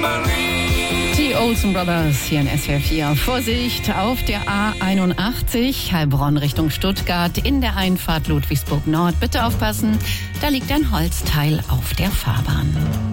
Die Olsen Brothers hier in SWR 4. Vorsicht auf der A81, Heilbronn Richtung Stuttgart in der Einfahrt Ludwigsburg Nord. Bitte aufpassen, da liegt ein Holzteil auf der Fahrbahn.